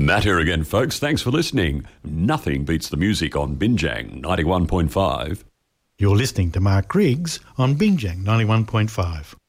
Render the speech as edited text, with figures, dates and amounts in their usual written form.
Matt here again, folks. Thanks for listening. Nothing beats the music on Binjang 91.5. You're listening to Mark Griggs on Binjang 91.5.